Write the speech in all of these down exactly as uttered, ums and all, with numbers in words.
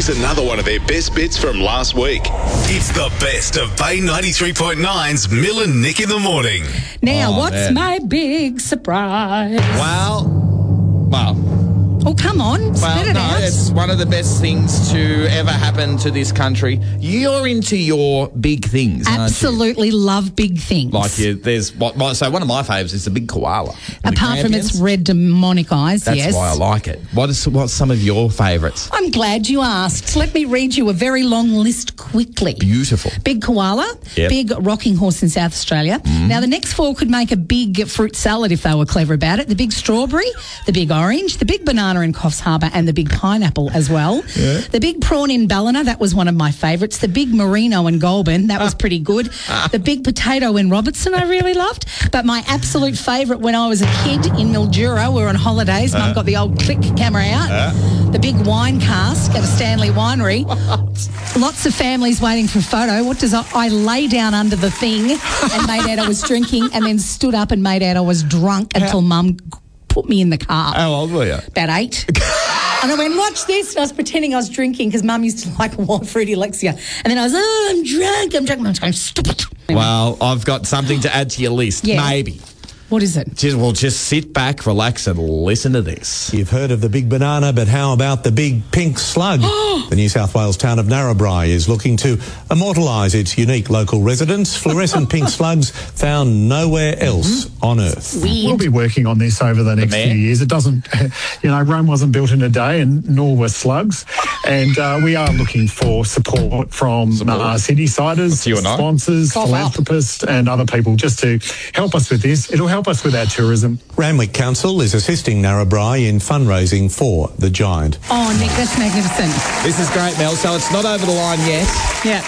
Here's another one of their best bits from last week. It's the best of Bay ninety-three point nine's Mill and Nick in the morning. Now, Oh, what's man. my big surprise? Well, well, Oh, come on, well, spit it no, out. it's one of the best things to ever happen to this country. You're into your big things, aren't you? Absolutely love big things. Like you, there's what. what- So one of my favourites is the big koala. The Apart from its Grampians. red demonic eyes, That's yes. why I like it. What is what's some of your favourites? I'm glad you asked. Let me read you a very long list quickly. Beautiful. Big koala, Yep. big rocking horse in South Australia. Now, the next four could make a big fruit salad if they were clever about it. The big strawberry, the big orange, the big banana in Coffs Harbour, and the big pineapple as well. Yeah. The big prawn in Ballina, that was one of my favourites. The big merino in Goulburn, that was pretty good. The big potato in Robertson, I really loved. But my absolute favourite when I was a kid in Mildura, we were on holidays, Mum got the old click camera out. The big wine cask at a Stanley winery. Lots of families waiting for a photo. What does I, I lay down under the thing and made out I was drinking, and then stood up and made out I was drunk until Mum put me in the car. How old were you? About eight. And I went, watch this. And I was pretending I was drinking because Mum used to like Wild Fruity Alexia. And then I was, oh, I'm drunk. I'm drunk. Mum's going, stop it. Well, I've got something to add to your list. Yeah. Maybe. What is it? Just, well, just sit back, relax, and listen to this. You've heard of the big banana, but how about the big pink slug? The New South Wales town of Narrabri is looking to immortalise its unique local residents. Fluorescent pink slugs found nowhere else on Earth. We'll be working on this over the next man. few years. It doesn't, you know, Rome wasn't built in a day, and nor were slugs. And uh, we are looking for support from uh, city siders, you and I. sponsors, Cough up. philanthropists, and other people just to help us with this. It'll help us with our tourism. Randwick Council is assisting Narrabri in fundraising for the giant. Oh, Nick, that's magnificent. This is great, Mel. So it's not over the line yet. Yeah.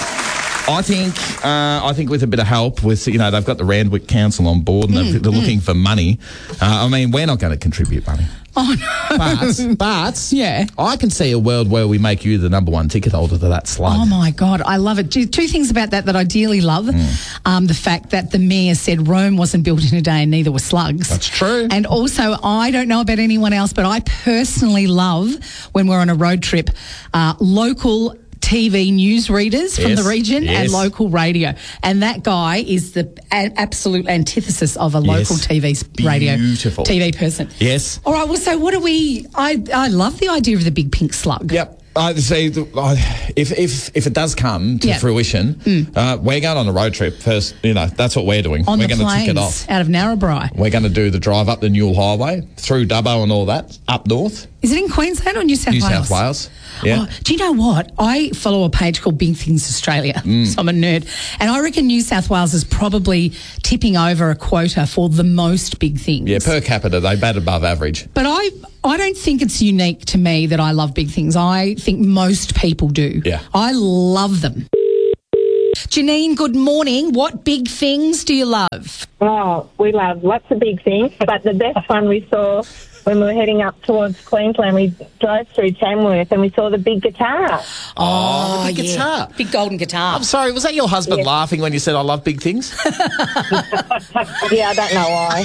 I think, uh, I think with a bit of help, with you know, they've got the Randwick Council on board, and they're, they're looking for money. Uh, I mean, we're not going to contribute money, Oh, no. but but Yeah. I can see a world where we make you the number one ticket holder to that slug. Oh, my God. I love it. Two, two things about that that I dearly love. Mm. Um, the fact that the mayor said Rome wasn't built in a day and neither were slugs. That's true. And also, I don't know about anyone else, but I personally love when we're on a road trip, uh, local T V news readers from Yes, the region yes. and local radio. And that guy is the a- absolute antithesis of a local Yes. T V s- radio Beautiful. T V person. Yes. All right, well, so what do we... I, I love the idea of the big pink slug. Yep. I see. I- If if if it does come to Yeah. fruition, uh, we're going on a road trip first. You know, that's what we're doing. On we're the going to tick it plains off. out of Narrabri. We're going to do the drive up the Newell Highway through Dubbo and all that up north, Is it in Queensland or New South New Wales? South Wales. Yeah. Oh, do you know what? I follow a page called Big Things Australia, Mm. so I'm a nerd. And I reckon New South Wales is probably tipping over a quota for the most big things. Yeah, per capita, they bat above average. But I, I don't think it's unique to me that I love big things. I think most people do. Yeah. I love them. Janine, good morning. What big things do you love? Oh, we love lots of big things, but the best one we saw when we were heading up towards Queensland, we drove through Tamworth and we saw the big guitar. Oh, the big yeah. guitar. Big golden guitar. I'm sorry, was that your husband Yeah. laughing when you said I love big things? Yeah, I don't know why.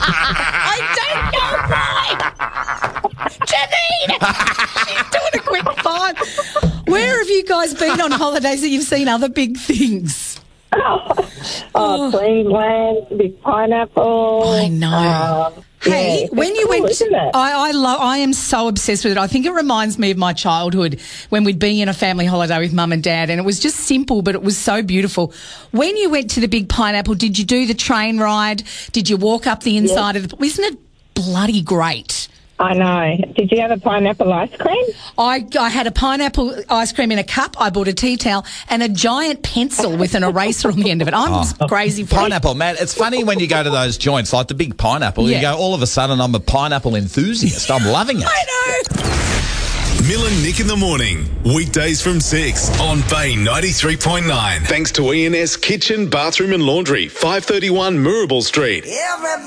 I don't know why. Janine, she's doing a quick five. Where have you guys been on holidays that you've seen other big things? Oh, Queensland, big pineapple. I know. Um, Hey, yeah, when it's you cool, went, isn't it? I, I love. I am so obsessed with it. I think it reminds me of my childhood when we'd be in a family holiday with mum and dad, and it was just simple, but it was so beautiful. When you went to the big pineapple, did you do the train ride? Did you walk up the inside of the? Isn't it bloody great? I know. Did you have a pineapple ice cream? I, I had a pineapple ice cream in a cup. I bought a tea towel and a giant pencil with an eraser on the end of it. I'm just crazy for it. Pineapple, man. It's funny when you go to those joints, like the big pineapple, Yeah. you go, all of a sudden, I'm a pineapple enthusiast. I'm loving it. I know. Mill and Nick in the morning. Weekdays from six on Bay ninety-three point nine. Thanks to E and S Kitchen, Bathroom and Laundry, five thirty-one Moorabool Street.